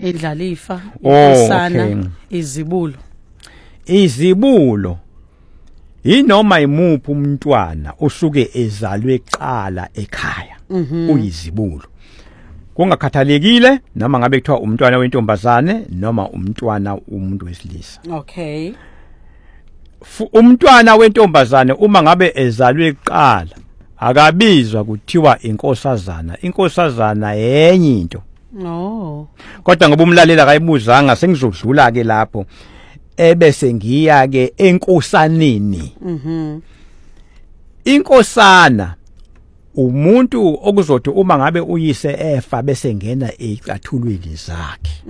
Idlalifa, inkosana, okay. izibulo. Inoma imuphi umntwana usuke ezalwe qala ekhaya uyizibulo. Kungakhathalekile noma ngabe kuthiwa umntwana wentombazane noma umntwana umuntu wesilisa. Okay. Umntwana wentombazane uma ngabe ezalwe qala akabizwa kuthiwa inkosazana. Inkosazana yenye into. No. Kodwa ngoba umlalela akayibuzanga sengizodlula ke lapho ebese ngiya ke enkosaneni. Inkosana umuntu okuzothi uma ngabe uyise efa bese ngena ecathulweni zakhe.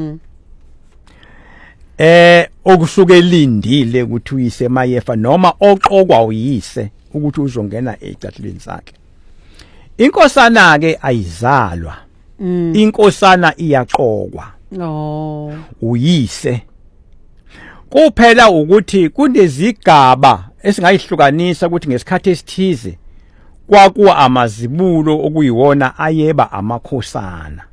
Okusuke elindile ukuthi uyise mayefa noma oqokwa uyise ukuthi uzongena ecathulweni zakhe. Inkosana ke ayizalwa. Inkosana iyaqokwa. No. Uyise. Kuphela ukuthi kunezigaba esingayihlukanisa ukuthi ngesikhathi esithize kwakuwa amazibulo okuyiwona ayeba amakhosana.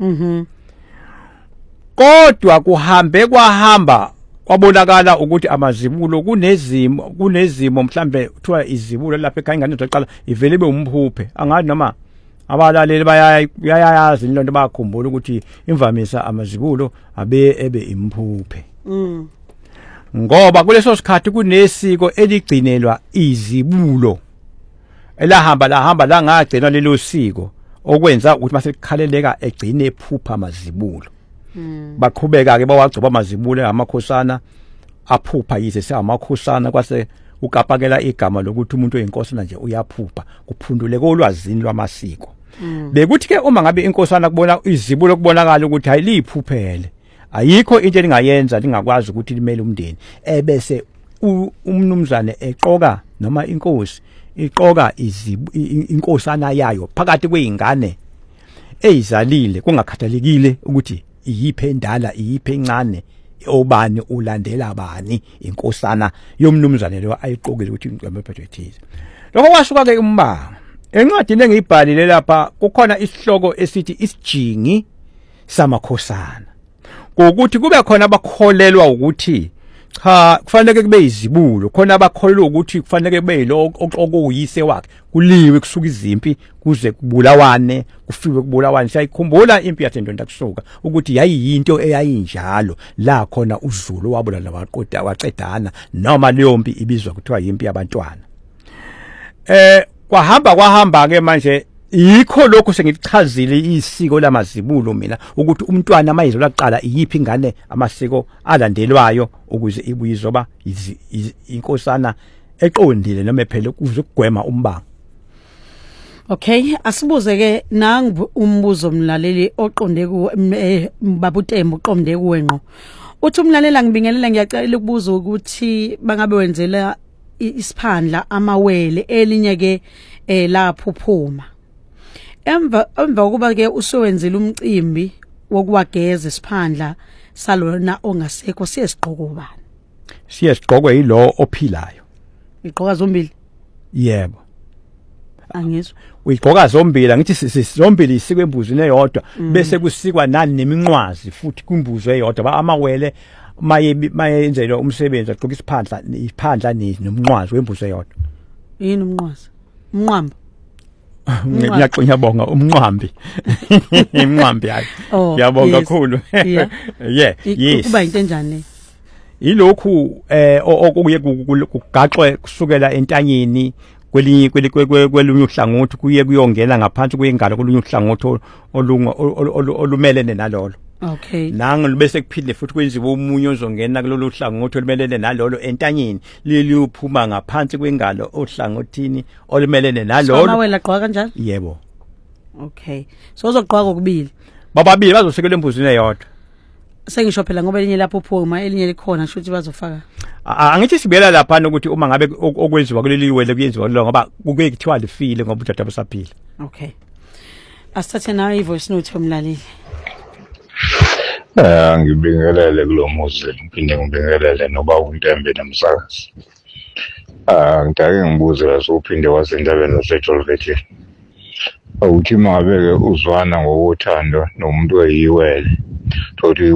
Kodwa kuhambe kwahamba kwabonakala ukuthi amazibulo kunezimo mhlambe kuthiwa izibulo lapha ekhaya ingane zoqala ivele ibe umphuphe angathi noma abalaleli bayayazi into bakhumbula ukuthi imvamisa amazibulo ebe imphuphe. Ngoba kuleso sikhathi kunesiko eligcinelwa izibulo elahamba la ngagcina lelo siko okwenza ukuthi mase kukhaleleka egcine ephupha amazibulo. Baqhubeka ke bawagcoba amazibulo amakhosana aphupha yize seyamakhosana kwase ukapakela igama lokuthi umuntu oyinkosana nje uyaphupha kuphundule kolwazini lwamasiko. Bekuthi ke uma ngabe inkosana kubona izibulo kubonakala ukuthi ayiliphuphele ayikho into elingayenza lingakwazi ukuthi limele umndeni ebese umnumzane eqoka noma inkosi iqoka inkosana yayo phakathi kweingane ezalile kungakhathalekile ukuthi iyiphe endala iyiphe encane obani ulandela bani inkosana yomnumzane lo ayiqokile ukuthi ingcwemephethe ethize. Lokho kwasuka ke umbanga encwadini engiyibhalile lapha kukhona isihloko esithi isijingi samakhosana. Ukuthi kube khona abakholelwa ukuthi cha kufanele kube izibulo khona abakholelwa ukuthi kufanele kube lo okuyise wakhe kuliwe kusuka izimpi kuze kubulawane kufiwe kubulawane. Siyayikhumbula impi yaseNdonda kusuka ukuthi yayiyinto eyayinjalo la khona uZulu wabulala waqoda waqedana noma leyo mpi ibizwa kuthiwa impi yabantwana. Kwahamba ke manje yikho lokho sengichazile isiko lamazibulo mina ukuthi umntwana mayizo laqala iyiphi ingane amasiko alandelwayo ukuze ibuye izoba inkosana eqondile noma phela kuze kugwema umbanga. Okay, asibuze ke nangu umbuzo mlaleli oqonde ku babuTembu uqonde kuwe ngqo. Uthi umlalela ngibingelela ngiyacela ukubuza ukuthi bangabe wenzela isiphandla amawele elinye ke lapho phuma. Emva ukuba ke usowenzela umcimbi wokuwageza isiphandla salona ongasekho siyesigqoko bani? Siyesigqoko yilo ophilayo. Igqoka zombili? Yebo. Angizwa. Uyigqoka zombili ngithi zombili isikwe embuzini eyodwa bese kusikwa nani neminqwazi futhi kumbuzo eyodwa amawele mayenzelwa umsebenzi agqoka isiphandla nomnqwazi wembuzo eyodwa. Yini umnqwazi? Umnqamba? Ngiyabonga umnqambi. Imnqambi yakhe. Ngiyabonga kakhulu. Yeah. Yes. Kuba into enjani? Ilokhu okuye kugaxwe kusukela entanyeni kwelunye uhlangothi kuye kuyongena ngaphansi kwengalo kolunye uhlangothi olumelene nalolo. Okay. Nangu bese kuphinde futhi kwenziwe umunye ozongena kulolu hlangothi olumelene nalolo entanyeni liliuphuma ngaphansi kwengalo ohlangothini olumelene nalolo. Amawele agqoka kanjalo? Yebo. Okay. So uzogqoka kokubili. Bababili bazosekela embuzini eyodwa. Sengisho phela ngoba elinye lapho phuma elinye likhona shuthi bazofaka. Angithi sibuyela lapha ukuthi uma ngabe okwenziwa kuleli wele kuyenziwa lo ngoba kuke kuthiwa lifile ngoba utata basaphila. Okay. Asithathe nawe ivoice note yomlaleli. Ngibingelele kulo muzi ngiphinde ngibingelele noba uNtembe namsakazi. Ngidake ngibuze la uphinde wasendabeni useJolvethi. Awuthi mabe ke uzwana ngokuthando nomuntu oyiwele. Thothi